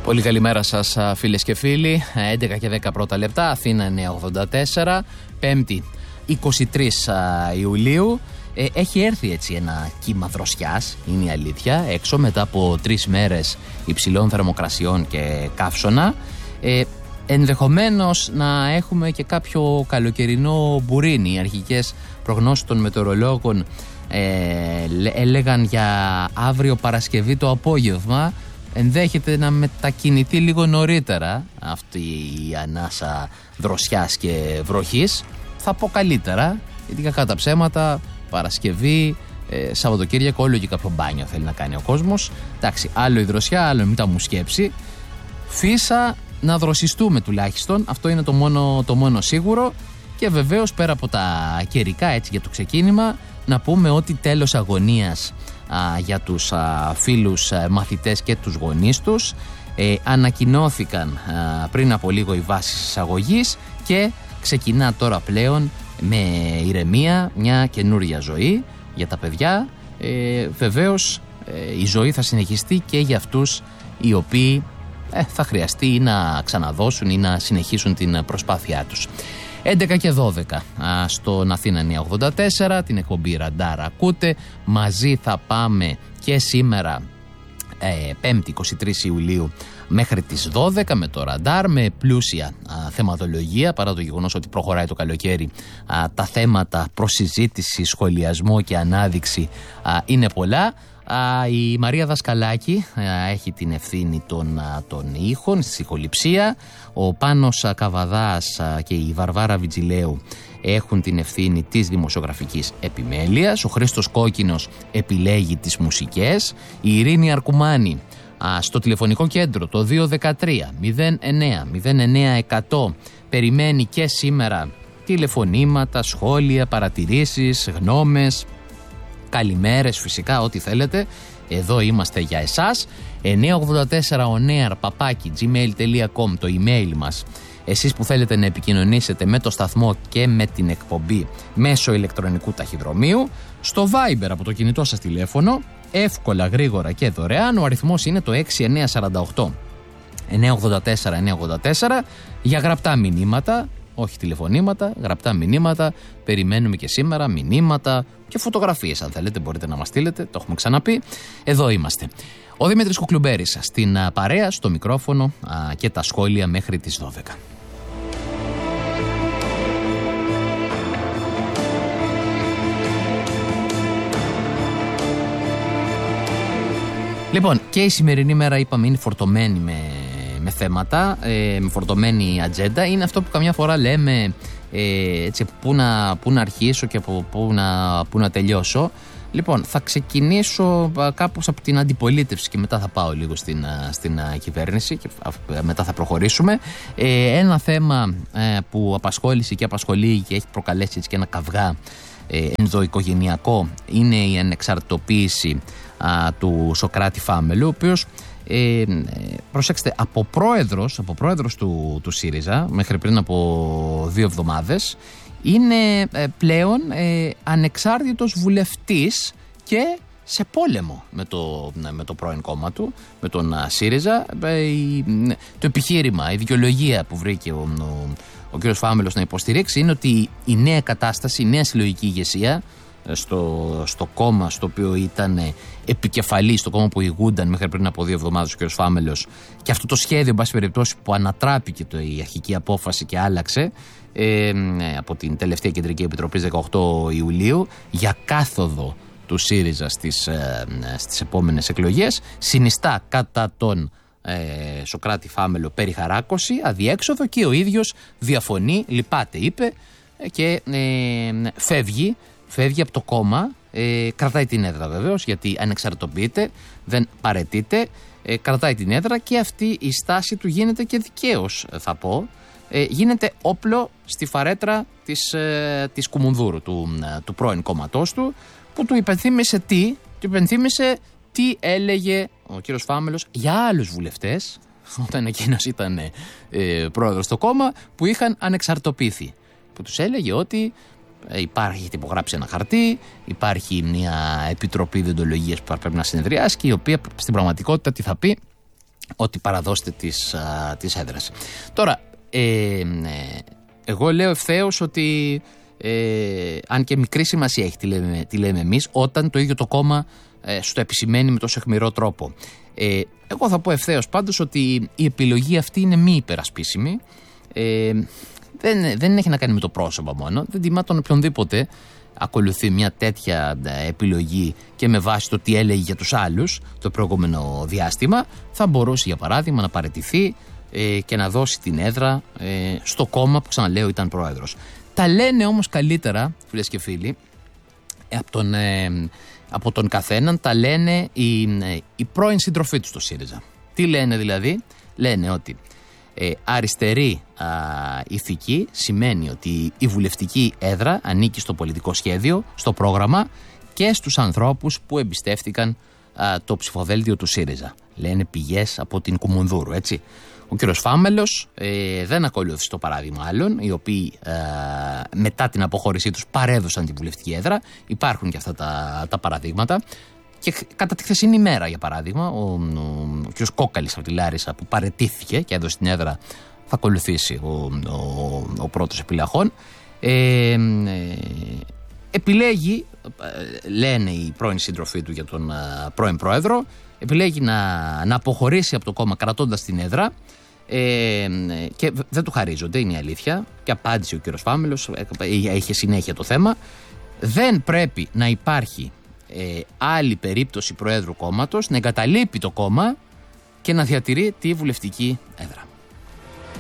Πολύ καλημέρα σας φίλες και φίλοι. 11 και 10 πρώτα λεπτά, Αθήνα 984, 5η 23 Ιουλίου. Έχει έρθει έτσι ένα κύμα δροσιάς, είναι η αλήθεια, έξω μετά από 3 μέρες υψηλών θερμοκρασιών και καύσωνα. Ενδεχομένως να έχουμε και κάποιο καλοκαιρινό μπουρίνι. Οι αρχικές προγνώσεις των μετεωρολόγων έλεγαν για αύριο Παρασκευή το απόγευμα. Ενδέχεται να μετακινηθεί λίγο νωρίτερα αυτή η ανάσα δροσιάς και βροχής. Θα πω καλύτερα, γιατί κακά τα ψέματα, Παρασκευή, Σαββατοκύριακο, όλο και κάποιο μπάνιο θέλει να κάνει ο κόσμος. Εντάξει, άλλο η δροσιά, άλλο μην τα μου σκέψει. Φύσα να δροσιστούμε τουλάχιστον, αυτό είναι το μόνο σίγουρο. Και βεβαίως πέρα από τα καιρικά, έτσι για το ξεκίνημα, να πούμε ότι τέλος αγωνίας για τους φίλους μαθητές και τους γονείς τους. Ανακοινώθηκαν πριν από λίγο οι βάσεις εισαγωγής και ξεκινά τώρα πλέον με ηρεμία μια καινούρια ζωή για τα παιδιά. Βεβαίως η ζωή θα συνεχιστεί και για αυτούς οι οποίοι θα χρειαστεί ή να ξαναδώσουν ή να συνεχίσουν την προσπάθειά τους. 11 και 12 στον Αθήνα 984, την εκπομπή Ραντάρ ακούτε. Μαζί θα πάμε και σήμερα 5η 23 Ιουλίου μέχρι τις 12 με το Ραντάρ, με πλούσια θεματολογία, παρά το γεγονός ότι προχωράει το καλοκαίρι. Τα θέματα προς συζήτηση, σχολιασμό και ανάδειξη είναι πολλά. Η Μαρία Δασκαλάκη έχει την ευθύνη των ήχων στη ηχοληψία. Ο Πάνος Καβαδάς και η Βαρβάρα Βιτζιλέου έχουν την ευθύνη της δημοσιογραφικής επιμέλειας. Ο Χρήστος Κόκκινος επιλέγει τις μουσικές. Η Ειρήνη Αρκουμάνη στο τηλεφωνικό κέντρο το 213 09 09 100 περιμένει και σήμερα τηλεφωνήματα, σχόλια, παρατηρήσεις, γνώμες, καλημέρες, φυσικά ό,τι θέλετε. Εδώ είμαστε για εσάς. 984onear@gmail.com το email μας. Εσείς που θέλετε να επικοινωνήσετε με το σταθμό και με την εκπομπή μέσω ηλεκτρονικού ταχυδρομείου. Στο Viber από το κινητό σας τηλέφωνο, εύκολα, γρήγορα και δωρεάν. Ο αριθμός είναι το 6948 984 984 για γραπτά μηνύματα. Όχι τηλεφωνήματα, γραπτά μηνύματα. Περιμένουμε και σήμερα μηνύματα και φωτογραφίες. Αν θέλετε, μπορείτε να μας στείλετε. Το έχουμε ξαναπεί. Εδώ είμαστε. Ο Δημήτρης Κουκλουμπέρης στην παρέα, στο μικρόφωνο και τα σχόλια μέχρι τις 12. Λοιπόν, και η σημερινή μέρα, είπαμε, είναι φορτωμένη με θέματα, με φορτωμένη ατζέντα. Είναι αυτό που καμιά φορά λέμε έτσι, πού να αρχίσω και από πού να τελειώσω. Λοιπόν, θα ξεκινήσω κάπως από την αντιπολίτευση και μετά θα πάω λίγο στην κυβέρνηση και μετά θα προχωρήσουμε. Ένα θέμα που απασχόλησε και απασχολεί και έχει προκαλέσει έτσι και ένα καυγά ενδοοικογενειακό είναι η ανεξαρτητοποίηση του Σωκράτη Φάμελου, ο οποίος προσέξτε, από πρόεδρος του ΣΥΡΙΖΑ μέχρι πριν από 2 εβδομάδες είναι πλέον ανεξάρτητος βουλευτής και σε πόλεμο με το πρώην κόμμα του, με τον ΣΥΡΙΖΑ. Το επιχείρημα, η δικαιολογία που βρήκε ο κ. Φάμελος να υποστηρίξει είναι ότι η νέα κατάσταση, η νέα συλλογική ηγεσία στο κόμμα στο οποίο ήταν επικεφαλής, στο κόμμα που ηγούνταν μέχρι πριν από 2 εβδομάδες ο κ. Φάμελος, και αυτό το σχέδιο, εν πάση περιπτώσει, που ανατράπηκε η αρχική απόφαση και άλλαξε από την τελευταία Κεντρική Επιτροπή 18 Ιουλίου για κάθοδο του ΣΥΡΙΖΑ στις επόμενες εκλογές, συνιστά κατά τον Σωκράτη Φάμελο περιχαράκωση, αδιέξοδο, και ο ίδιος διαφωνεί, λυπάται είπε, και φεύγει από το κόμμα. Κρατάει την έδρα βεβαίως, γιατί ανεξαρτητοποιείται, δεν παραιτείται, κρατάει την έδρα, και αυτή η στάση του γίνεται και δικαίως, θα πω, γίνεται όπλο στη φαρέτρα της Κουμουνδούρου, του πρώην κόμματός του, που του υπενθύμησε τι έλεγε ο κύριος Φάμελος για άλλους βουλευτές όταν εκείνος ήταν πρόεδρος στο κόμμα, που είχαν ανεξαρτητοποιηθεί, που τους έλεγε ότι έχει υπογράψει ένα χαρτί, υπάρχει μια επιτροπή διοντολογίας που πρέπει να συνεδριάσει, και η οποία στην πραγματικότητα τι θα πει? ότι παραδώστε τις έδρας. Τώρα, εγώ λέω ευθέως ότι αν και μικρή σημασία έχει τι λέμε εμείς, όταν το ίδιο το κόμμα στο επισημαίνει με τόσο αιχμηρό τρόπο. Εγώ θα πω ευθέως πάντως ότι η επιλογή αυτή είναι μη υπερασπίσιμη. Δεν έχει να κάνει με το πρόσωπο μόνο. Δεν τιμά τον οποιονδήποτε ακολουθεί μια τέτοια επιλογή και με βάση το τι έλεγε για τους άλλους το προηγούμενο διάστημα, θα μπορούσε για παράδειγμα να παραιτηθεί και να δώσει την έδρα στο κόμμα που, ξαναλέω, ήταν πρόεδρος. Τα λένε όμως καλύτερα, φίλες και φίλοι, από τον καθέναν, τα λένε οι πρώην συντροφοί του στο ΣΥΡΙΖΑ. Τι λένε δηλαδή? Λένε ότι αριστερή ηθική σημαίνει ότι η βουλευτική έδρα ανήκει στο πολιτικό σχέδιο, στο πρόγραμμα και στους ανθρώπους που εμπιστεύτηκαν το ψηφοδέλτιο του ΣΥΡΙΖΑ. Λένε πηγές από την Κουμουνδούρου, έτσι. Ο κύριος Φάμελος δεν ακολούθησε το παράδειγμα άλλων, οι οποίοι μετά την αποχώρησή τους παρέδωσαν τη βουλευτική έδρα. Υπάρχουν και αυτά τα παραδείγματα. Και κατά τη χθεσινή μέρα, για παράδειγμα, ο κ. Κόκαλης από τη Λάρισα, που παραιτήθηκε και έδωσε την έδρα, θα ακολουθήσει ο πρώτος επιλαχών. Επιλέγει, λένε οι πρώην σύντροφοί του για τον πρώην πρόεδρο, επιλέγει να αποχωρήσει από το κόμμα κρατώντας την έδρα, και δεν του χαρίζονται, είναι η αλήθεια. Και απάντησε ο κ. Φάμελος, είχε συνέχεια το θέμα. Δεν πρέπει να υπάρχει άλλη περίπτωση προέδρου κόμματος να εγκαταλείπει το κόμμα και να διατηρεί τη βουλευτική έδρα.